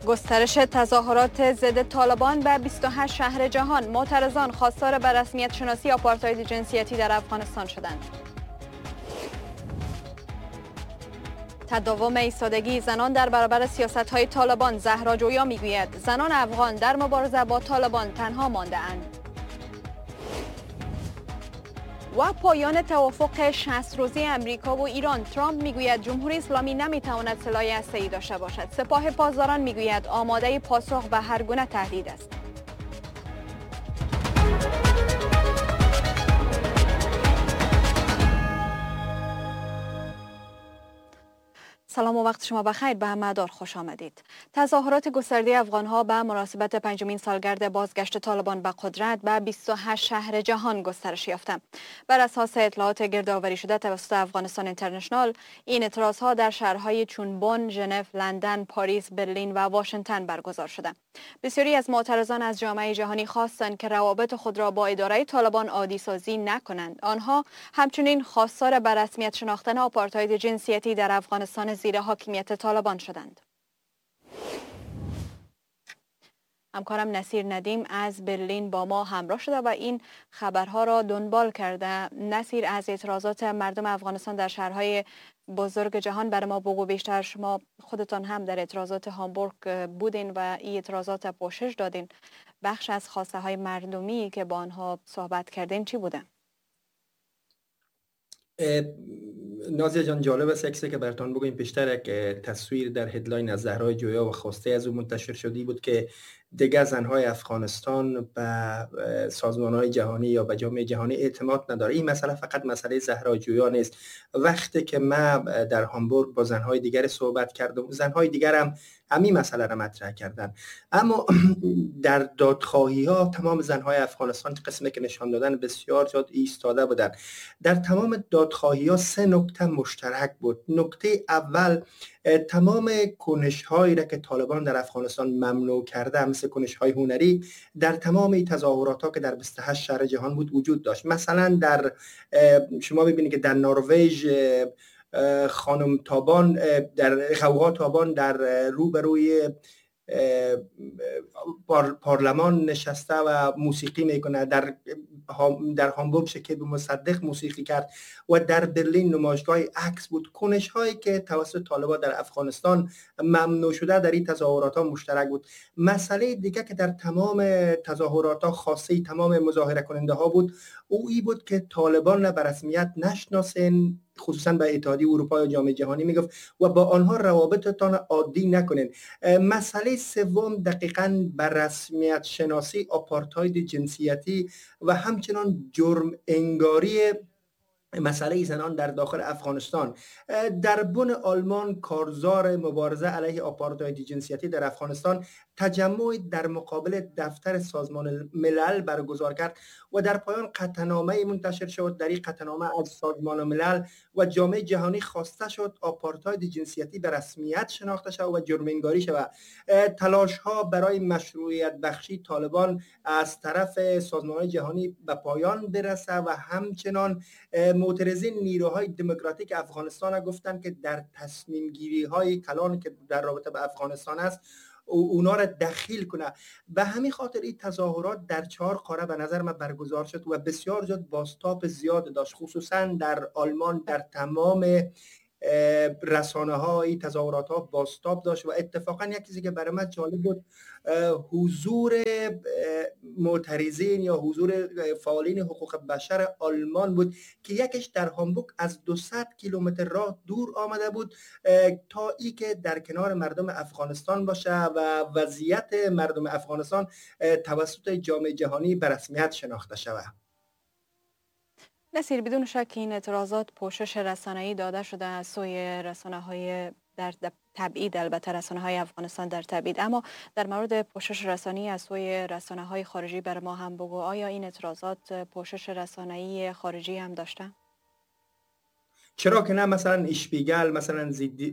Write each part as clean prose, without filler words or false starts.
گسترش تظاهرات ضد طالبان به 28 شهر جهان. معترضان خواستار به رسمیت شناسی آپارتاید جنسیتی در افغانستان شدند. تداوم ایستادگی زنان در برابر سیاست‌های طالبان. زهرا جویا میگوید زنان افغان در مبارزه با طالبان تنها مانده‌اند. و پایان توافق 60 روزه امریکا و ایران. ترامپ میگوید جمهوری اسلامی نمیتواند سلاح هسته‌ای داشته باشد. سپاه پاسداران میگوید آماده پاسخ به هر گونه تهدید است. سلام و وقت شما بخیر. به مدار خوش آمدید. تظاهرات گسترده افغانها به مناسبت پنجمین سالگرد بازگشت طالبان به قدرت به 28 شهر جهان گسترش یافته. بر اساس اطلاعات گردآوری شده توسط افغانستان اینترنشنال، این اعتراضها در شهرهای چون بن، ژنو، لندن، پاریس، برلین و واشنگتن برگزار شده. بسیاری از معترضان از جامعه جهانی خواستند که روابط خود را با اداره طالبان عادی سازی نکنند. آنها همچنین خواستار به رسمیت شناختن آپارتاید جنسیتی در افغانستان زیر حاکمیت طالبان شدند. همکارم نصیر ندیم از برلین با ما همراه شده و این خبرها را دنبال کرده. نصیر، از اعتراضات مردم افغانستان در شهرهای بزرگ جهان برای ما بگو بیشتر. شما خودتان هم در اعتراضات هامبورگ بودین و این اعتراضات پوشش دادین. بخش از خواسته های مردمی که با آنها صحبت کردین چی بوده؟ نازیه جان، جالب است یکی که براتون بگویم. پیشتر یک تصویر در هدلاین از زهرا جویا و خواسته از او منتشر شدی بود که دیگر زنهای افغانستان به سازمانهای جهانی یا به جامعه جهانی اعتماد نداره. این مسئله فقط مسئله زهرا جویا نیست. وقتی که ما در هامبورگ با زنهای دیگر صحبت کردم، زنهای دیگر هم همین مسئله را مطرح کردن. اما در دادخواهی ها تمام زنهای افغانستان قسمی که نشان دادن بسیار زیاد ایستاده بودن. در تمام دادخواهی ها 3 نکته مشترک بود. نکته اول، تمام کنش‌هایی را که طالبان در افغانستان ممنوع کرده، مثل کنش‌های هنری، در تمام این تظاهرات‌ها که در 28 شهر جهان بود وجود داشت. مثلا در شما ببینید که در نروژ خانم تابان در غوغا تابان در روبروی پارلمان نشسته و موسیقی میکنه. در هامبورگ شکیب مصدق موسیقی کرد و در برلین نمایشگاه عکس بود. کنش هایی که توسط طالبان در افغانستان ممنوع شده در این تظاهرات ها مشترک بود. مسئله دیگه که در تمام تظاهرات ها خاصه تمام مظاهره کننده ها بود، او ای بود که طالبان به رسمیت نشناسین، خصوصا به اتحادیه اروپا و جامعه جهانی میگفت و با آنها روابطتان عادی نکنین. مسئله سوم دقیقاً بر رسمیت شناسی آپارتاید جنسیتی و همچنان جرم انگاری مسئله زنان در داخل افغانستان. در بن آلمان کارزار مبارزه علیه آپارتاید جنسیتی در افغانستان تجمعی در مقابل دفتر سازمان ملل برگزار کرد و در پایان قطعنامه منتشر شد. در این قطعنامه از سازمان ملل و جامعه جهانی خواسته شد آپارتاید جنسیتی به رسمیت شناخته شود و جرم انگاری شود. تلاش ها برای مشروعیت بخشی طالبان از طرف سازمان جهانی به پایان برسه و همچنان معترضین نیروهای دموکراتیک افغانستان گفتند که در تصمیم گیری های کلان که در رابطه به افغانستان است اونا را دخیل کنه. به همین خاطر این تظاهرات در 4 قاره به نظر من برگزار شد و بسیار زیاد بازتاب زیاد داشت. خصوصا در آلمان در تمام رسانه های تظاهرات ها بازتاب داشت و اتفاقا یک چیزی که برای من جالب بود حضور معترضین یا حضور فعالین حقوق بشر آلمان بود که یکیش در هامبورگ از 200 کیلومتر راه دور آمده بود تا ای که در کنار مردم افغانستان باشه و وضعیت مردم افغانستان توسط جامعه جهانی به رسمیت شناخته شود. نصیر، بدون شک این اعتراضات پوشش رسانه‌ای داده شده از سوی رسانه‌های در تبعید، البته رسانه‌های افغانستان در تبعید، اما در مورد پوشش رسانه‌ای از سوی رسانه‌های خارجی بر ما هم بگو. آیا این اعتراضات پوشش رسانه‌ای خارجی هم داشته؟ چرا که نه. مثلا اشپیگل، مثلا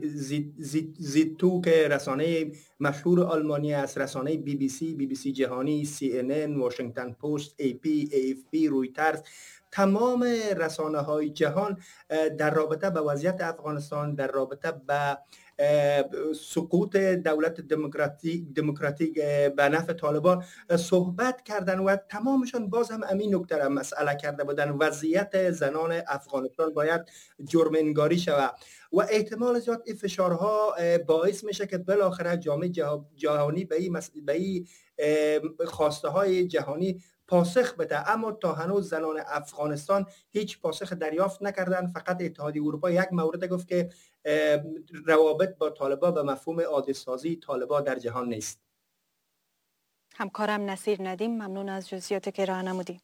زیتو که رسانه مشهور آلمانی است، رسانه بی بی سی جهانی، CNN، واشنگتن پست، AFP، رویترز، تمام رسانه های جهان در رابطه با وضعیت افغانستان، در رابطه با سقوط دولت دموکراتیک به نفع طالبان صحبت کردن و تمامشان باز هم امین نکته را مسئله کرده بودن. وضعیت زنان افغانستان باید جرم انگاری شود و احتمال زیاد این فشارها باعث میشه که بالاخره جامعه جهانی به این خواسته های جهانی پاسخ بده، اما تا هنوز زنان افغانستان هیچ پاسخ دریافت نکردن. فقط اتحادیه اروپا یک مورد گفت که روابط با طالبان به مفهوم عادی سازی طالبان در جهان نیست. همکارم نصیر ندیم، ممنون از جزئیاتی که ارائه نمودی.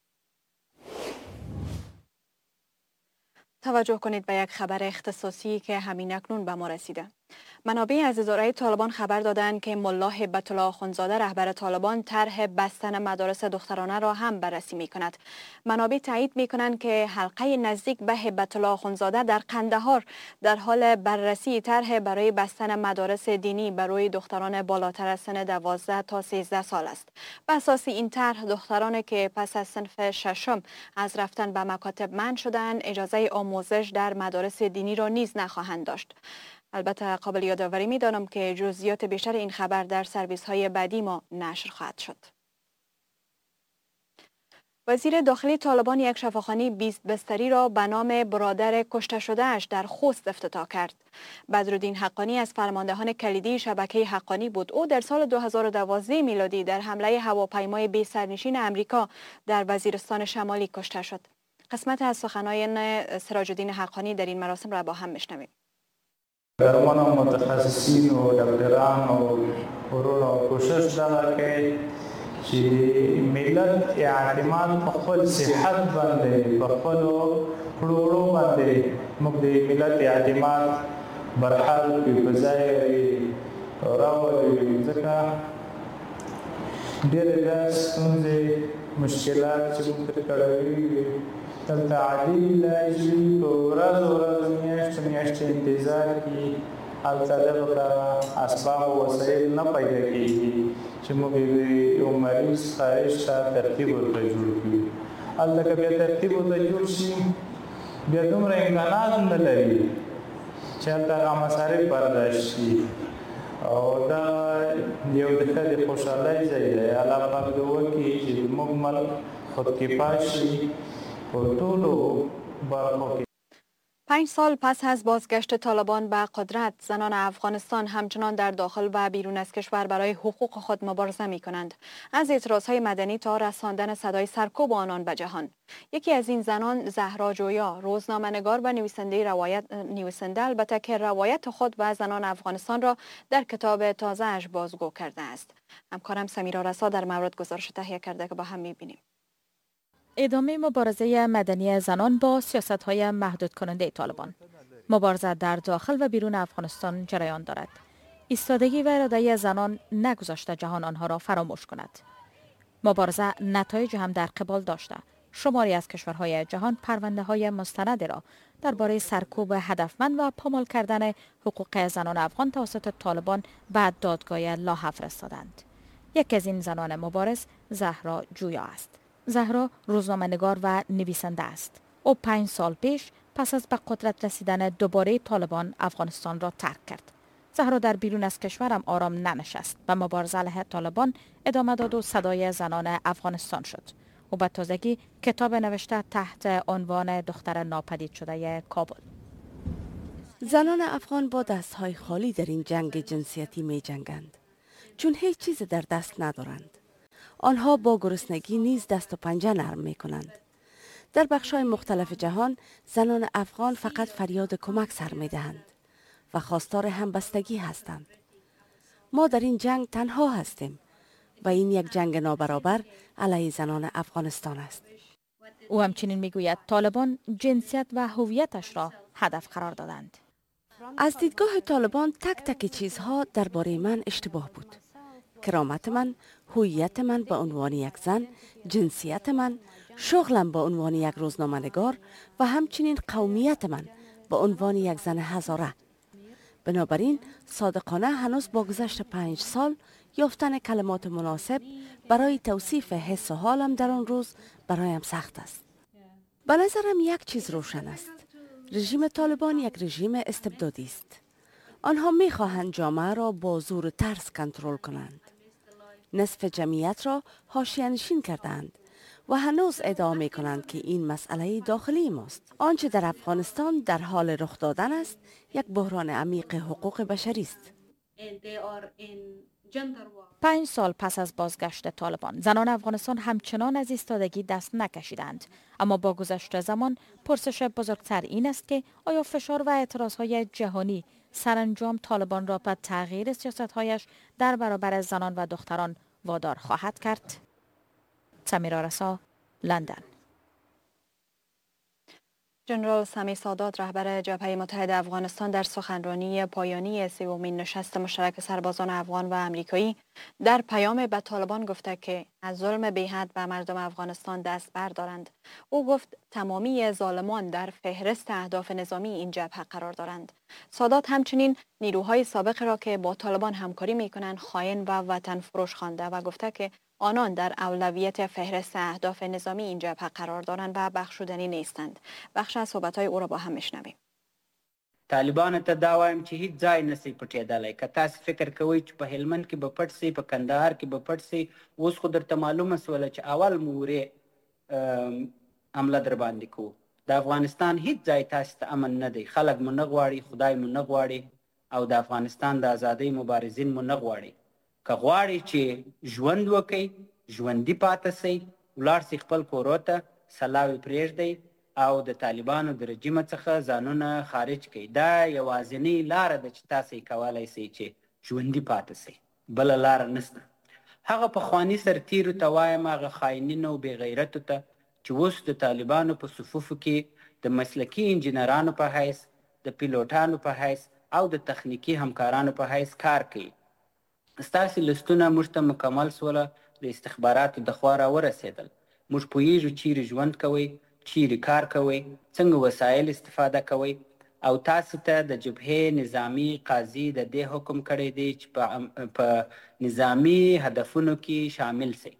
توجه کنید به یک خبر اختصاصی که همین اکنون به ما رسیده. منابع از اداره طالبان خبر دادند که ملا هیبت الله آخوندزاده رهبر طالبان طرح بستن مدارس دخترانه را هم بررسی می کند. منابع تایید می کنند که حلقه نزدیک به هیبت الله آخوندزاده در قندهار در حال بررسی طرح برای بستن مدارس دینی برای دختران بالاتر از سن 12 تا 13 سال است. به اساس این طرح دخترانی که پس از صنف ششم از رفتن به مکاتب منع شدند اجازه آموزش در مدارس دینی را نیز نخواهند داشت. البته قابل یادآوری می‌دانم که جزئیات بیشتر این خبر در سرویس های بعدی ما نشر خواهد شد. وزیر داخلی طالبان یک شفاخانه 20 بستری را به نام برادر کشته شده‌اش در خوست افتتاح کرد. بدرالدین حقانی از فرماندهان کلیدی شبکه حقانی بود. او در سال 2012 میلادی در حمله هواپیمای بی سرنشین امریکا در وزیرستان شمالی کشته شد. قسمت از سخنان سراج‌الدین حقانی در این مراسم را با هم میشنویم. درمان متخصصین و دکتران و ورونه کوشش دا کوي چې ملت اعتماد په خپل صحت باندې په خپلو کړوړو باندې موږ د ملت اعتماد برحال کړي په ځای راوړي ځکه ډېرې دا ستونزې مشکلات چې موږ ترې کړوي دلته عادي علاج وي په ورځ میاشتې انتظار کې هلته دغه اسباب او وسایل نه پیدا کېږي چې موږ یو مریض خارج ته ترتیب ورته جوړ کړو. هلته که بیا ترتیب ورته جوړ شي بیا دومره امکانات نه لري چې هلته هغه مصارف برداشت شي او دا یو د ښه د خوشحالۍ ځای دی. الله پاک دې وکړي چې موږ ملک خودکفا شي په ټولو برخو کې. 5 سال پس از بازگشت طالبان به قدرت، زنان افغانستان همچنان در داخل و بیرون از کشور برای حقوق خود مبارزه می کنند. از اعتراضهای مدنی تا رساندن صدای سرکوب آنان به جهان. یکی از این زنان زهرا جویا، روزنامه‌نگار و نویسنده البته که روایت خود و زنان افغانستان را در کتاب تازه‌اش بازگو کرده است. همکارم سمیرا رسا در مورد گزارش تهیه کرده که با هم می‌بینیم. ادامه مبارزه مدنی زنان با سیاست‌های محدود کننده طالبان. مبارزه در داخل و بیرون افغانستان جریان دارد. ایستادگی و اراده زنان نگذاشته جهان آنها را فراموش کند. مبارزه نتایج هم در قبال داشته. شماری از کشورهای جهان پرونده‌های مستند را درباره سرکوب هدفمند و پامال کردن حقوق زنان افغان توسط طالبان به دادگاه لاها فرستادند. یکی از این زنان مبارز زهرا جویا است. زهرا روزنامه‌نگار و نویسنده است. او 5 سال پیش پس از به قدرت رسیدن دوباره طالبان افغانستان را ترک کرد. زهرا در بیرون از کشورم آرام ننشست و مبارزه علیه طالبان ادامه داد و صدای زنان افغانستان شد. او به تازگی کتاب نوشته تحت عنوان دختر ناپدید شده کابل. زنان افغان با دستهای خالی در این جنگ جنسیتی می جنگند چون هیچ چیز در دست ندارند. آنها با گرسنگی نیز دست و پنجه نرم می کنند. در بخش‌های مختلف جهان زنان افغان فقط فریاد کمک سر می دهند و خواستار همبستگی هستند. ما در این جنگ تنها هستیم و این یک جنگ نابرابر علیه زنان افغانستان است. او همچنین میگوید طالبان جنسیت و هویتش را هدف قرار دادند. از دیدگاه طالبان تک تک چیزها درباره من اشتباه بود. کرامت من، هویت من به عنوان یک زن، جنسیت من، شغلم به عنوان یک روزنامه‌نگار و همچنین قومیت من به عنوان یک زن هزاره. بنابراین صادقانه هنوز با گذشت 5 سال یافتن کلمات مناسب برای توصیف حس و حالم در آن روز برایم سخت است. به نظرم یک چیز روشن است. رژیم طالبان یک رژیم استبدادی است. آنها می‌خواهند جامعه را با زور و ترس کنترل کنند. نصف جمعیت را حاشیه‌نشین کردند و هنوز ادعا می کنند که این مسئله داخلی ماست. آنچه در افغانستان در حال رخ دادن است یک بحران عمیق حقوق بشری است. 5 سال پس از بازگشت طالبان، زنان افغانستان همچنان از ایستادگی دست نکشیدند. اما با گذشت زمان پرسش بزرگتر این است که آیا فشار و اعتراضهای جهانی سرانجام طالبان را به تغییر سیاست‌هایش در برابر زنان و دختران وادار خواهد کرد؟ سمیرا رسا، لندن. جنرال سمی سادات رهبر جبهه متحد افغانستان در سخنرانی پایانی سومین نشست مشترک سربازان افغان و امریکایی در پیام به طالبان گفته که از ظلم بی‌حد به مردم افغانستان دست بردارند. او گفت تمامی ظالمان در فهرست اهداف نظامی این جبهه قرار دارند. سادات همچنین نیروهای سابق را که با طالبان همکاری می‌کنند خائن و وطن فروش خوانده و گفته که آنان در اولویت فهرست اهداف نظامی این جبهه قرار دارند و بخشودنی نیستند. بخش از صحبت‌های او را با هم میشنویم. طالبان ته دا وایم چې هیڅ ځای نسی پټېدلی. که تاسو فکر کوئ چې په هلمند کې به پټ سي، په کندهار کې به پټ سي، اوس خو درته معلومه سوله چې اول مورې حمله در باندې کوو. د افغانستان هیڅ ځای تاسو ته امن نه دی. خلک مو نه غواړي، خدای مو نه غواړي، او د افغانستان د ازادۍ مبارزین مو نه غواړي. که غواړي چې ژوند وکړي، ژوندي پاتې سئ، ولاړ سئ خپل کورو ته، سلاوي پرېږدئ او د طالبانو د رژیم څخه ځانونه خارج کړئ. دا یوازینۍ لاره ده چې تاسو یې کولی سئ چې ژوندي پاتې سئ. بله لاره نشته. هغه پخواني سرتیرو ته وایم، هغه خاینینو او بې غیرتو ته چې اوس د طالبانو په صفوفو کې د مسلکي انجینرانو په حیث، د پیلوټانو په حیث او د تخنیکي همکارانو په حیث کار کوي. ستاسې لستونه موږ ته مکمل سوله د استخباراتو د خوا راورسېدل. موږ پوهیږو چیرې ژوند کوئ، چیرې کار کوئ، څنګه وسایل استفاده کوئ، او تاسو ته د جبهې نظامی قاضي د دې حکم کړی دی چې په نظامی هدفونو کې شامل سئ.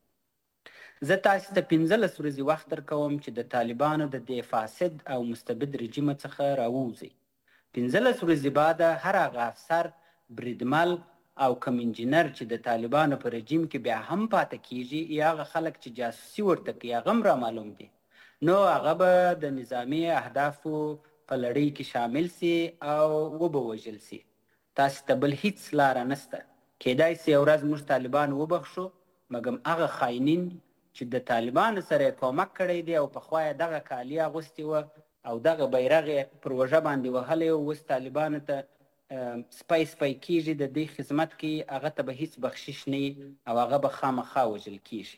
زه تاسو ته 15 ورځې وخت درکوم چې د طالبانو د دې فاسد او مستبد رژیم څخه راووځئ. 15 ورځې بعد هر هغه افسر، بریدمل او کم انجینر چې د طالبانو په رژیم کې بیا هم پاتې کیږي، یا هغه خلک چې جاسوسي ورته کوي، هغه هم را معلوم دي، نو هغه به د نظامی اهدافو په لړۍ کې شامل سي او وبه وژل سي. تاسو ته بل هیڅ لاره نشته. کیدای سي یو ورځ موږ طالبان وبخښو، مګم هغه خاینین چې د طالبانو سره کومک کړی دی او پخوا یې دغه کالي اغوستې وه او دغه بیرغ یې پر وژه باندې وهلی و، اوس طالبانو ته سپی کیږي، د دې خدمت کې هغه ته به هیڅ بخشش نه او هغه به خامخا وژل کیږي.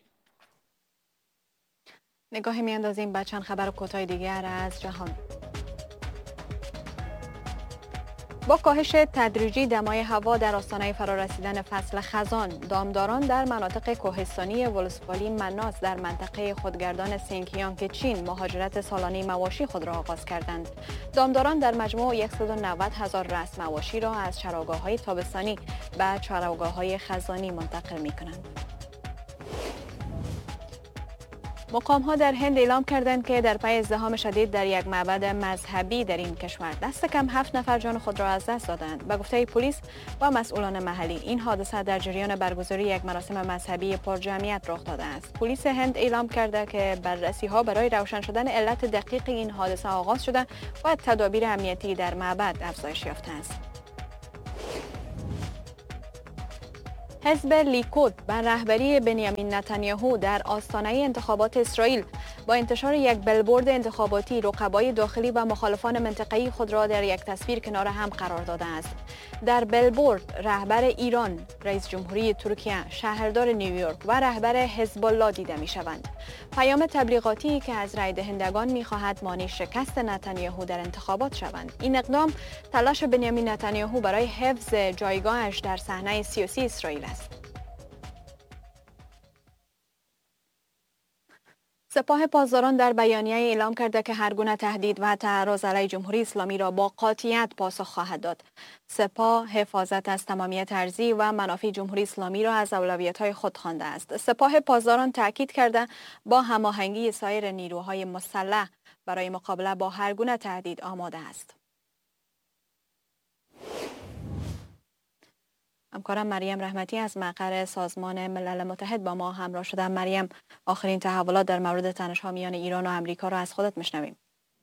نگاهی میاندازیم به چند خبر کوتاه دیگر از جهان. با کاهش تدریجی دمای هوا در آستانه فرارسیدن فصل خزان، دامداران در مناطق کوهستانی ولسوالی مناس در منطقه خودگردان سینکیانگ چین مهاجرت سالانه مواشی خود را آغاز کردند. دامداران در مجموع 190,000 رأس مواشی را از چراگاه‌های تابستانی به چراگاه‌های خزانی منتقل می‌کنند. مقام‌ها در هند اعلام کردند که در پی ازدحام شدید در یک معبد مذهبی در این کشور دست کم 7 نفر جان خود را از دست دادند. به گفته پلیس و مسئولان محلی، این حادثه در جریان برگزاری یک مراسم مذهبی پرجمعیت رخ داده است. پلیس هند اعلام کرده که بررسی‌ها برای روشن شدن علت دقیق این حادثه آغاز شده و تدابیر امنیتی در معبد افزایش یافته است. حزب لیکود بر رهبری بنیامین نتانیاهو در آستانه انتخابات اسرائیل با انتشار یک بلبورد انتخاباتی رقبای داخلی و مخالفان منطقه‌ای خود را در یک تصویر کنار هم قرار داده است. در بلبورد رهبر ایران، رئیس جمهوری ترکیه، شهردار نیویورک و رهبر حزب الله دیده می‌شوند. پیام تبلیغاتی که از رای دهندگان می‌خواهد مانع شکست نتانیاهو در انتخابات شوند. این اقدام تلاش بنیامین نتانیاهو برای حفظ جایگاهش در صحنه سیاسی اسرائیل است. سپاه پاسداران در بیانیه اعلام کرده که هر گونه تهدید و تعرض علیه جمهوری اسلامی را با قاطعیت پاسخ خواهد داد. سپاه حفاظت از تمامیت ارضی و منافع جمهوری اسلامی را از اولویت‌های خود خوانده است. سپاه پاسداران تاکید کرده با هماهنگی سایر نیروهای مسلح برای مقابله با هر گونه تهدید آماده است. همکارم مریم رحمتی از مقر سازمان ملل متحد با ما همراه شده. مریم، آخرین تحولات در مورد تنش‌ها میان ایران و آمریکا را از خودت میشنویم.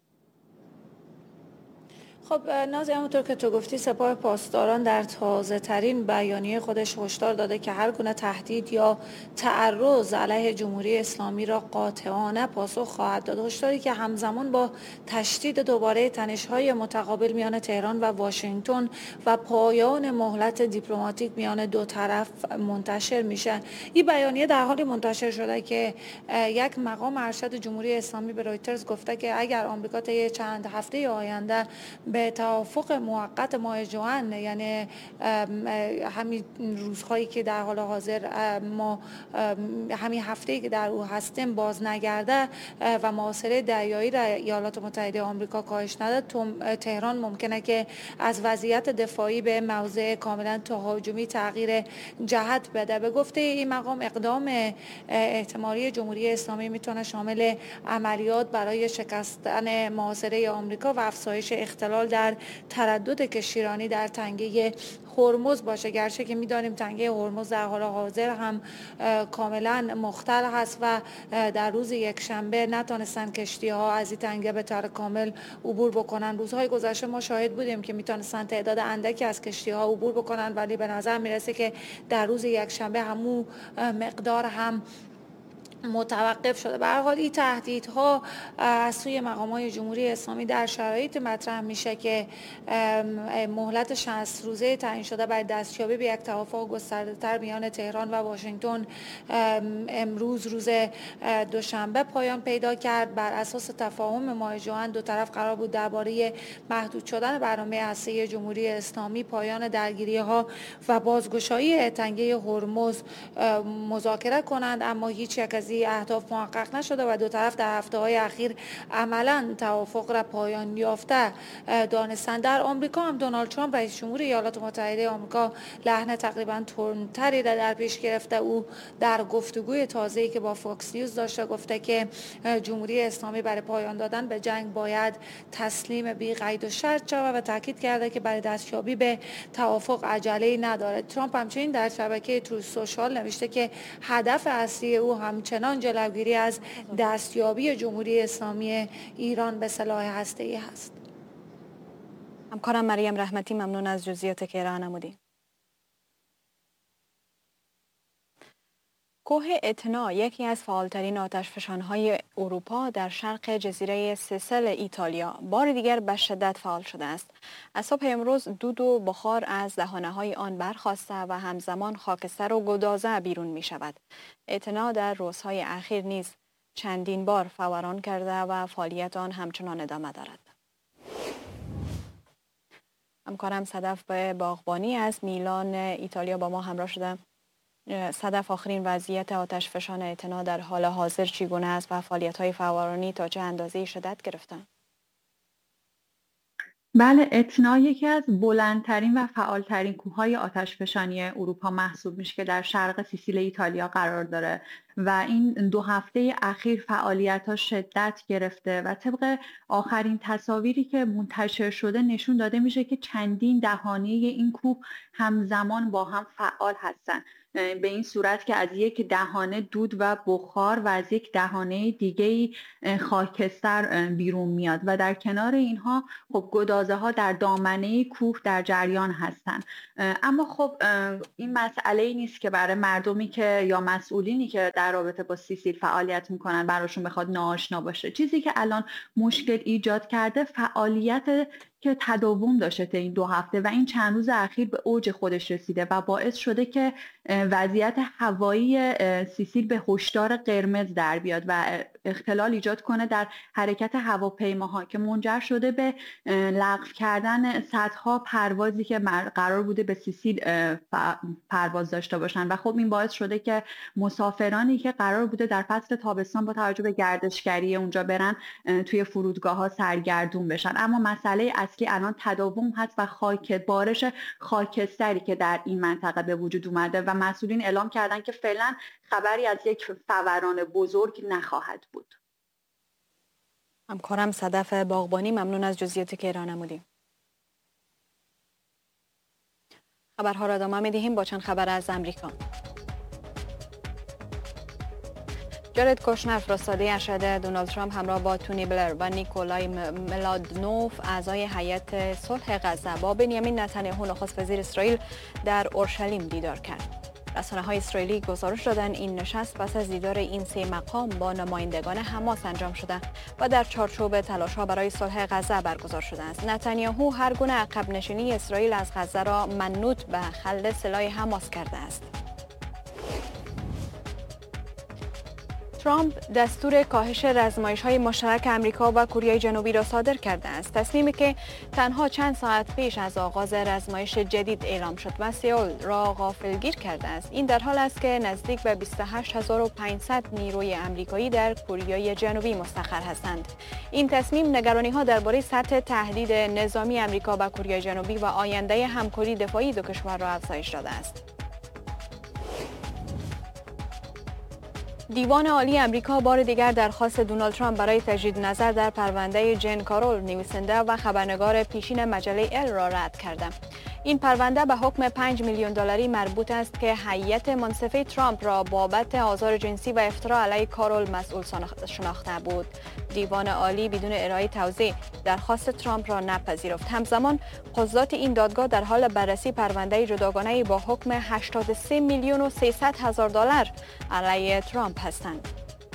خب نازی، همونطور که تو گفتی، سپاه پاسداران در تازه ترین بیانیه خودش هشدار داده که هر گونه تهدید یا تعرض علیه جمهوری اسلامی را قاطعانه پاسخ خواهد داد. هشداری که همزمان با تشدید دوباره تنش‌های متقابل میان تهران و واشنگتن و پایان مهلت دیپلماتیک میان دو طرف منتشر میشه. این بیانیه در حالی منتشر شده که یک مقام ارشد جمهوری اسلامی به رویترز گفته که اگر آمریکا طی چند هفته آینده به توافق موقت ماه ژوئن، یعنی همین روزهایی که در حال حاضر ما همین هفته‌ای که در او هستیم باز نگرده و محاصره دریایی را ایالات متحده آمریکا کاهش نده، تهران ممکنه که از وضعیت دفاعی به موضع کاملا تهاجمی تغییر جهت بده. به گفته این مقام، اقدام احتمالی جمهوری اسلامی میتونه شامل عملیات برای شکستن محاصره آمریکا و افزایش اختلال در تردد کشتیرانی در تنگه هرمز باشه، گرچه که می‌دانیم تنگه هرمز در حال حاضر هم کاملا مختل هست و در روز یکشنبه نتونستن کشتی‌ها از این تنگه به طور کامل عبور بکنن. روزهای گذشته ما شاهد بودیم که میتونستن تعداد اندکی از کشتی‌ها عبور بکنن، ولی به نظر میرسه که در روز یکشنبه همون مقدار هم متوقف شده. به هر حال این تهدیدها از سوی مقامات جمهوری اسلامی در شرایط مطرح میشه که مهلت 60 روزه تعیین شده برای دستیابی به یک توافق گسترده‌تر میان تهران و واشنگتن امروز روز دوشنبه پایان پیدا کرد. بر اساس تفاهم ماه ژوئن دو طرف قرار بود درباره محدود شدن برنامه هسته‌ای جمهوری اسلامی، پایان درگیری‌ها و بازگشایی تنگه هرمز مذاکره کنند، اما هیچ یک از اهداف محقق نشده و دو طرف در هفته‌های اخیر عملاً توافق را پایان یافته دانستند. در آمریکا هم دونالد ترامپ رئیس جمهور ایالات متحده آمریکا لحن تقریباً تندتری را در پیش گرفته. او در گفتگوی تازه‌ای که با فاکس نیوز داشته گفته که جمهوری اسلامی برای پایان دادن به جنگ باید تسلیم بی قید و شرط شود و تاکید کرده که برای دستیابی به توافق عجله‌ای نداره. ترامپ همچنین در شبکه تروث سوشال نوشته که هدف اصلی او همچنان جلوگیری از دستیابی جمهوری اسلامی ایران به سلاح هسته‌ای هست. همکارم مریم رحمتی، ممنون از جزئیات که ارائه نمودی. کوه اتنا، یکی از فعالترین آتشفشان‌های اروپا در شرق جزیره سیسل ایتالیا، بار دیگر به شدت فعال شده است. از صبح امروز دود و بخار از دهانه‌های آن برخاسته و همزمان خاکستر و گدازه بیرون می شود. اتنا در روزهای اخیر نیز چندین بار فوران کرده و فعالیت آن همچنان ادامه دارد. همکارم صدف باغبانی از میلان ایتالیا با ما همراه شده. صدف، آخرین وضعیت آتشفشان اتنا در حال حاضر چگونه است و فعالیت‌های فورانی تا چه اندازه شدت گرفتند؟ بله، اتنا یکی از بلندترین و فعالترین کوههای آتشفشانی اروپا محسوب میشه که در شرق سیسیل ایتالیا قرار داره و این 2 هفته اخیر فعالیت‌ها شدت گرفته و طبق آخرین تصاویری که منتشر شده نشون داده میشه که چندین دهانه این کوه همزمان با هم فعال هستن، به این صورت که از یک دهانه دود و بخار و از یک دهانه دیگه خاکستر بیرون میاد و در کنار اینها خب گدازه ها در دامنه کوه در جریان هستن. اما خب این مسئله نیست که برای مردمی که یا مسئولینی که در رابطه با سیسیل فعالیت میکنن براشون بخواد ناآشنا باشه. چیزی که الان مشکل ایجاد کرده فعالیت که تداوم داشته تا این 2 هفته و این چند روز اخیر به اوج خودش رسیده و باعث شده که وضعیت هوایی سیسیل به هشدار قرمز در بیاد و اختلال ایجاد کنه در حرکت هواپیماها که منجر شده به لغو کردن صدها پروازی که قرار بوده به سیسیل پرواز داشته باشن و خب این باعث شده که مسافرانی که قرار بوده در فصل تابستان با توجه به گردشگری اونجا برن توی فرودگاه‌ها سرگردون بشن. اما مسئله اصلی الان تداوم هست و بارش خاکستری که در این منطقه به وجود اومده و مسئولین اعلام کردن که فعلا خبری از یک فوران بزرگ نخواهد بود. همکارم صدف باغبانی، ممنون از جزئیاتی که ارائه نمودیم. خبرها را ادامه می‌دهیم با چند خبر از امریکا. جارد کوشنر فرستاده ارشد دونالد ترامپ همراه با تونی بلر و نیکولای ملادنوف اعضای هیئت صلح غزه با بنیامین نتانیاهو نخست وزیر اسرائیل در اورشلیم دیدار کرد. رسانه‌های اسرائیلی گزارش دادند این نشست پس از دیدار این سه مقام با نمایندگان حماس انجام شده و در چارچوب تلاش‌ها برای صلح غزه برگزار شده است. نتانیاهو هر گونه عقب نشینی اسرائیل از غزه را منوط به خلع سلاح حماس کرده است. ترامپ دستور کاهش رزمایش‌های مشترک آمریکا و کره جنوبی را صادر کرده است. تصمیمی که تنها چند ساعت پیش از آغاز رزمایش جدید اعلام شد و سئول را غافلگیر کرده است. این در حال است که نزدیک به 28500 نیروی آمریکایی در کره جنوبی مستقر هستند. این تصمیم نگرانی‌ها درباره سطح تهدید نظامی آمریکا به کره جنوبی و آینده همکاری دفاعی دو کشور را افزایش داده است. دیوان عالی آمریکا بار دیگر درخواست دونالد ترامپ برای تجدید نظر در پرونده جن کارول، نویسنده و خبرنگار پیشین مجله ال را رد کرده. این پرونده به حکم 5 میلیون دلاری مربوط است که هیئت منصفه ترامپ را بابت آزار جنسی و افترا علیه کارول مسئول شناخته بود. دیوان عالی بدون ارائه توضیح درخواست ترامپ را نپذیرفت. همزمان قضات این دادگاه در حال بررسی پرونده جداگانه با حکم 83 میلیون و 300 هزار دلار علیه ترامپ هستند.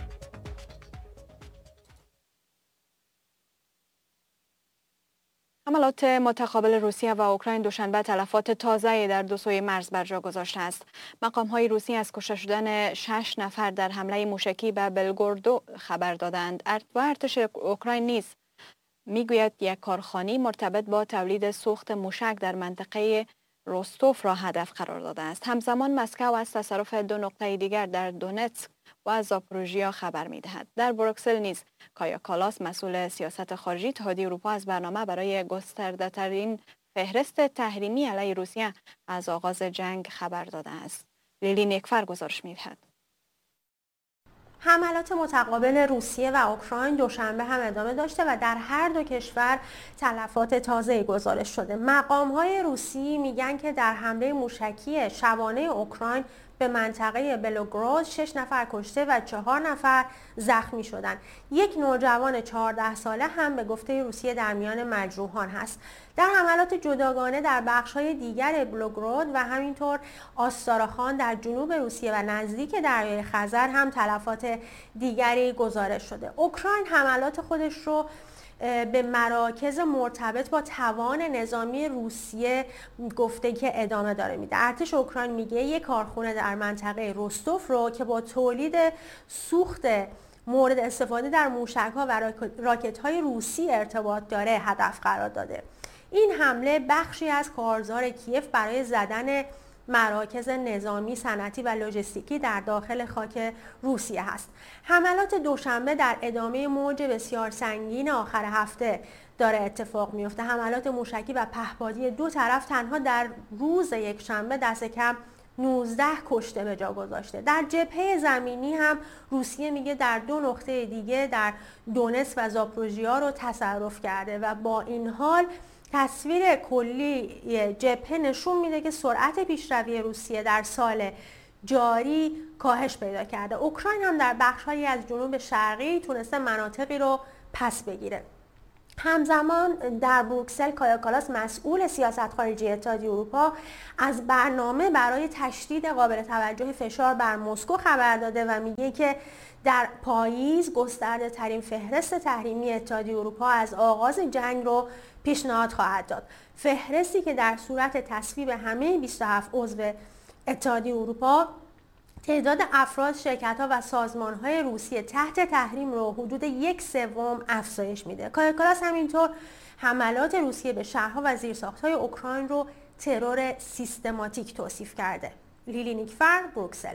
حملات متقابل روسیه و اوکراین دوشنبه تلفات تازه‌ای در دو سوی مرز بر جا گذاشته است. مقام‌های روسی از کشته شدن 6 نفر در حمله موشکی به بلگورودو خبر دادند. ارتش اوکراین نیز میگوید یک کارخانه مرتبط با تولید سوخت موشک در منطقه روستوف را هدف قرار داده است. همزمان مسکو از تصرف دو نقطه دیگر در دونتسک و زاپوروژیا خبر می‌دهد. در بروکسل نیز کایا کالاس مسئول سیاست خارجی اتحادیه اروپا از برنامه برای گسترده‌ترین فهرست تحریمی علیه روسیه از آغاز جنگ خبر داده است. لیلی نیکفر گزارش می‌دهد. حملات متقابل روسیه و اوکراین دوشنبه هم ادامه داشته و در هر دو کشور تلفات تازه‌ای گزارش شده. مقام‌های روسی میگن که در حمله موشکی شبانه اوکراین به منطقه بلگراد 6 نفر کشته و 4 نفر زخمی شدند. یک نوجوان 14 ساله هم به گفته روسیه در میان مجروحان هست. در حملات جداگانه در بخش‌های دیگر بلگراد و همینطور آستارخان در جنوب روسیه و نزدیک دریای خزر هم تلفات دیگری گزارش شده. اوکراین حملات خودش رو به مراکز مرتبط با توان نظامی روسیه گفته که ادامه داره میده. ارتش اوکراین میگه یک کارخونه در منطقه روستوف رو که با تولید سوخت مورد استفاده در موشک‌ها و راکت‌های روسی ارتباط داره هدف قرار داده. این حمله بخشی از کارزار کیف برای زدن مراکز نظامی، صنعتی و لوجستیکی در داخل خاک روسیه هست. حملات دوشنبه در ادامه موج بسیار سنگین آخر هفته داره اتفاق میفته. حملات موشکی و پهپادی دو طرف تنها در روز یکشنبه دست کم 19 کشته به جا گذاشته. در جبهه زمینی هم روسیه میگه در دو نقطه دیگه در دونتسک و زاپوروژیا رو تصرف کرده و با این حال تصویر کلی جبهه نشون میده که سرعت پیشروی روسیه در سال جاری کاهش پیدا کرده. اوکراین هم در بخش‌هایی از جنوب شرقی تونسته مناطقی رو پس بگیره. همزمان در بروکسل کایا کالاس مسئول سیاست خارجی اتحادیه اروپا از برنامه برای تشدید قابل توجه فشار بر مسکو خبر داده و میگه که در پاییز گسترده ترین فهرست تحریمی اتحادیه اروپا از آغاز جنگ رو پیشنهاد خواهد داد. فهرستی که در صورت تصویب همه 27 عضو اتحادیه اروپا تعداد افراد، شرکت‌ها و سازمان‌های روسیه تحت تحریم رو حدود 1/3 افزایش میده. کایا کالاس همینطور حملات روسیه به شهرها و زیرساخت‌های اوکراین رو ترور سیستماتیک توصیف کرده. لیلی نیکفر، بروکسل.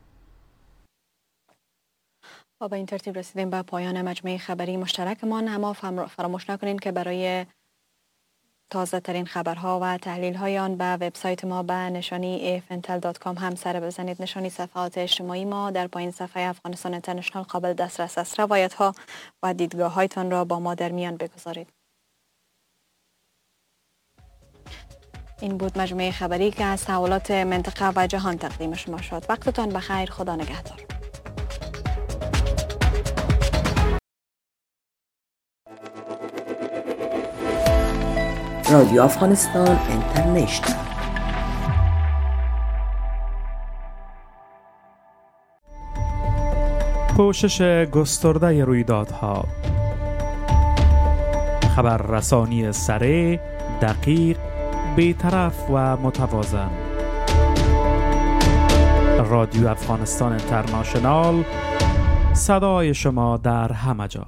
با این ترتیب رسیدیم به پایان مجموعه خبری مشترکمان. اما فراموش نکنید که برای تازه ترین خبرها و تحلیل های آن به وبسایت ما به نشانی afntel.com هم سر بزنید. نشانی صفحات اجتماعی ما در پایین صفحه افغانستان اینترنشنال قابل دسترس است. روایت ها و دیدگاه هایتان را با ما در میان بگذارید. این بود مجموعه خبری که از تحولات منطقه و جهان تقدیم شما شد. وقتتان بخیر. خدا نگهدار. رادیو افغانستان اینترنشنال. پوشش گسترده رویدادها، خبررسانی سریع، دقیق، بی‌طرف و متوازن. رادیو افغانستان اینترنشنال، صدای شما در همه جا.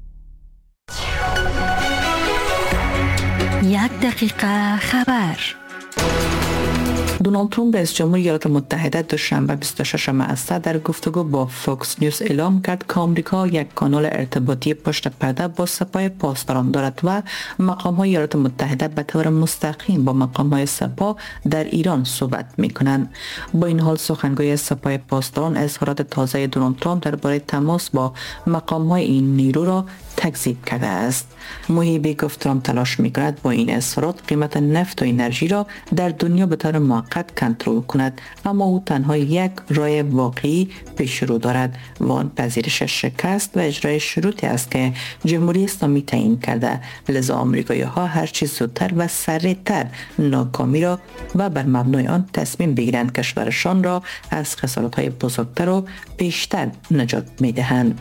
1 دقیقه خبر. دونالد ترامپ رئیس جمهور ایالات متحده دوشنبه 26 مارس در گفتگو با فوکس نیوز اعلام کرد که آمریکا یک کانال ارتباطی پشت پرده با سپاه پاسداران دارد و مقام‌های ایالات متحده به طور مستقیم با مقام‌های سپاه در ایران صحبت می‌کنند. با این حال سخنگوی سپاه پاسداران اظهارات تازه دونالد ترامپ درباره تماس با مقام‌های این نیرو را تکذیب کرده است. محیبی گفت ترامپ تلاش می‌کند با این اظهارات قیمت نفت و انرژی را در دنیا به طور موقت کنترل کند، اما او تنها یک راه واقعی پیش رو دارد و آن پذیرش شکست و اجرای شروطی است که جمهوری اسلامی تعیین کرده. لذا آمریکایی‌ها هر چه زودتر و سریعتر ناکامی را و بر مبنای آن تصمیم بگیرند کشورشان را از خسارت‌های بزرگتر و بیشتر نجات می‌دهند.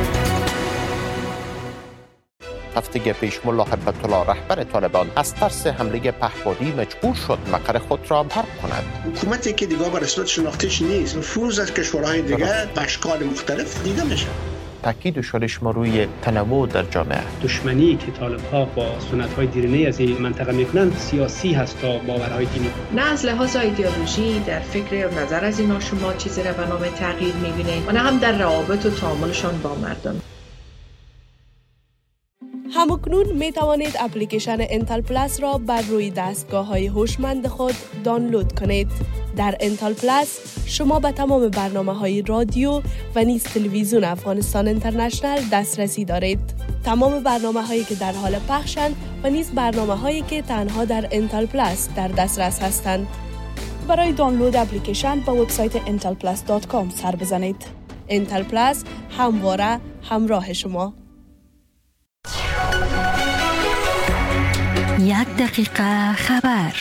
هفته پیش ملا هیبت الله رهبر طالبان از ترس حمله پهپادی مجبور شد مقر خود را ترک کند. حکومتی که دیگه به رسمیت شناخته‌اش نیست، نفوذ از کشورهای دیگه به اشکال مختلف دیده میشه. تاکید شده شما روی تنوع در جامعه. دشمنی که طالب‌ها با سنت‌های دیرینه از این منطقه میکنند سیاسی هست تا باورهای دینی. نه از لحاظ ایدئولوژی در فکر و نظر از اینا شما چیزی را به نام تغییر می‌بینید و نه هم در روابط و تعاملشان با مردم. همکنون می توانید اپلیکیشن انتل پلاس را بر روی دستگاه‌های هوشمند خود دانلود کنید. در انتل پلاس شما به تمام برنامه‌های رادیو و نیز تلویزیون افغانستان اینترنشنال دسترسی دارید. تمام برنامه‌هایی که در حال پخشند و نیز برنامه‌هایی که تنها در انتل پلاس در دسترس هستند. برای دانلود اپلیکیشن به وبسایت intelplus.com سر بزنید. انتل پلاس همواره همراه شما. 1 دقیقه خبر.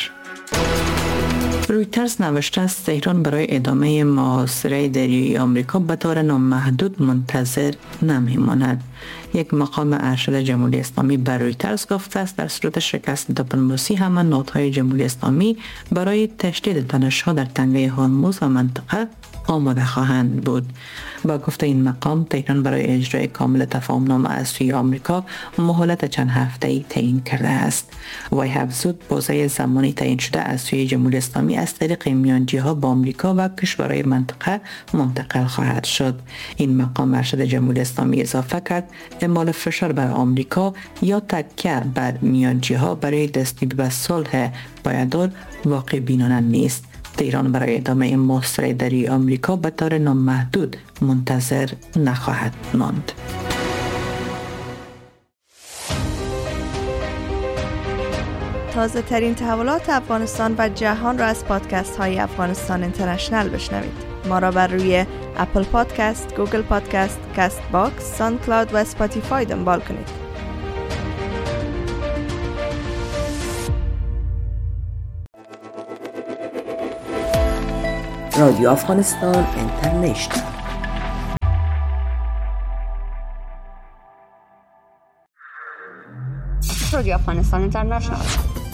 رویترز نوشته است تهران برای ادامه محاصره دریایی آمریکا به طور نامحدود منتظر نمی‌ماند. یک مقام ارشد جمهوری اسلامی بر رویترز گفته است در صورت شکست دیپلماسی همه نهادهای جمهوری اسلامی برای تشدید تنش‌ها در تنگه هرمز و منطقه آماده خواهند بود. با گفته این مقام تهران برای اجرای کامل تفاهم‌نامه از سوی آمریکا مهلت چند هفته‌ای تعیین کرده است. وی افزود بازه زمانی تعیین شده از سوی جمهوری اسلامی از طریق میانجی‌ها با آمریکا و کشورهای منطقه منتقل خواهد شد. این مقام ارشد جمهوری اسلامی اضافه کرد اعمال فشار بر آمریکا یا تکیه بر میانجی‌ها برای دستیابی به صلح پایدار واقع بینانه نیست. تهران برای ادامه محاصره دریایی آمریکا به طور نامحدود منتظر نخواهد ماند. تازه ترین تحولات افغانستان و جهان را از پادکست های افغانستان اینترنشنال بشنوید. ما را بر روی اپل پادکست، گوگل پادکست، کست باکس، ساوند کلاود و اسپاتیفای دنبال کنید. رادیو افغانستان اینترنشنال. رادیو افغانستان اینترنشنال